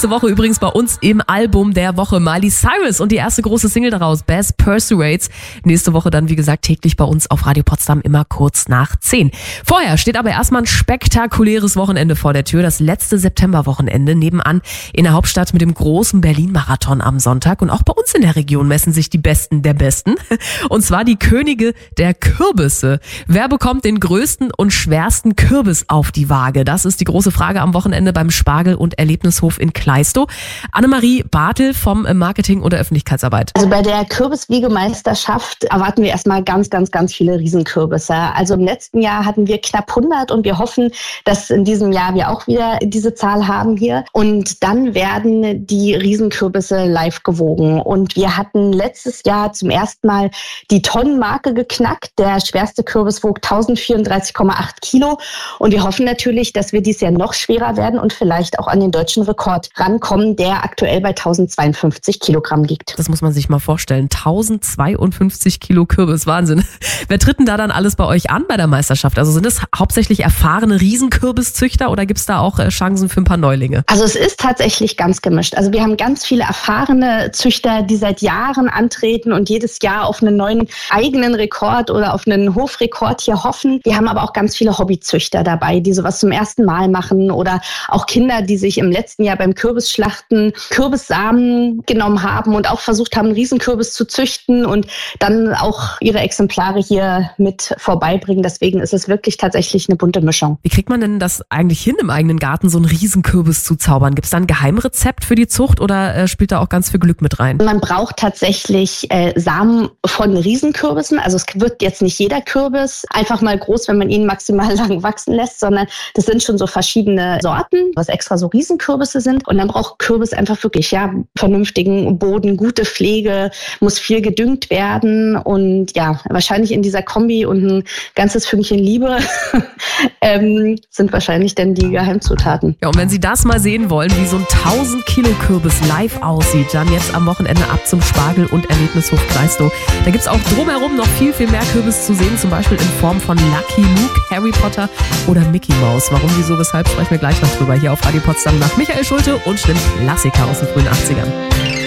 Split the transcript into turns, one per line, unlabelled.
Nächste Woche übrigens bei uns im Album der Woche Miley Cyrus und die erste große Single daraus, Best Pursuades. Nächste Woche dann, wie gesagt, täglich bei uns auf Radio Potsdam immer kurz nach 10. Vorher steht aber erstmal ein spektakuläres Wochenende vor der Tür, das letzte Septemberwochenende nebenan in der Hauptstadt mit dem großen Berlin-Marathon am Sonntag. Und auch bei uns in der Region messen sich die Besten der Besten. Und zwar die Könige der Kürbisse. Wer bekommt den größten und schwersten Kürbis auf die Waage? Das ist die große Frage am Wochenende beim Spargel- und Erlebnishof in Kleistow. Annemarie Bartel vom Marketing und der Öffentlichkeitsarbeit.
Also bei der Kürbiswiegemeisterschaft erwarten wir erstmal ganz viele Riesenkürbisse. Also im letzten Jahr hatten wir knapp 100 und wir hoffen, dass in diesem Jahr wir auch wieder diese Zahl haben hier. Und dann werden die Riesenkürbisse live gewogen. Und wir hatten letztes Jahr zum ersten Mal die Tonnenmarke geknackt. Der schwerste Kürbis wog 1034,8 Kilo. Und wir hoffen natürlich, dass wir dieses Jahr noch schwerer werden und vielleicht auch an den deutschen Rekord rankommen, der aktuell bei 1052 Kilogramm liegt.
Das muss man sich mal vorstellen. 1052 Kilo Kürbis, Wahnsinn. Wer tritt denn da dann alles bei euch an bei der Meisterschaft? Also sind es hauptsächlich erfahrene Riesenkürbiszüchter oder gibt es da auch Chancen für ein paar Neulinge?
Also es ist tatsächlich ganz gemischt. Also wir haben ganz viele erfahrene Züchter, die seit Jahren antreten und jedes Jahr auf einen neuen eigenen Rekord oder auf einen Hofrekord hier hoffen. Wir haben aber auch ganz viele Hobbyzüchter dabei, die sowas zum ersten Mal machen oder auch Kinder, die sich im letzten Jahr beim Kürbisschlachten Kürbissamen genommen haben und auch versucht haben, einen Riesenkürbis zu züchten und dann auch ihre Exemplare hier mit vorbeibringen. Deswegen ist es wirklich tatsächlich eine bunte Mischung.
Wie kriegt man denn das eigentlich hin, im eigenen Garten so einen Riesenkürbis zu zaubern? Gibt es da ein Geheimrezept für die Zucht oder spielt da auch ganz viel Glück mit rein?
Man braucht tatsächlich Samen von Riesenkürbissen. Also es wird jetzt nicht jeder Kürbis einfach mal groß, wenn man ihn maximal lang wachsen lässt, sondern das sind schon so verschiedene Sorten, was extra so Riesenkürbisse sind. Und dann braucht Kürbis einfach wirklich vernünftigen Boden, gute Pflege, muss viel gedüngt werden und wahrscheinlich in dieser Kombi und ein ganzes Fünkchen Liebe sind wahrscheinlich dann die Geheimzutaten.
Ja, und wenn Sie das mal sehen wollen, wie so ein 1000 Kilo Kürbis live aussieht, dann jetzt am Wochenende ab zum Spargel- und Erlebnishof Kleistow. Da gibt's auch drumherum noch viel mehr Kürbis zu sehen, zum Beispiel in Form von Lucky Luke, Harry Potter oder Mickey Mouse. Warum, wieso, weshalb, sprechen wir gleich noch drüber hier auf Radio Potsdam nach Michael Schulte und dem Klassiker aus den frühen 80ern.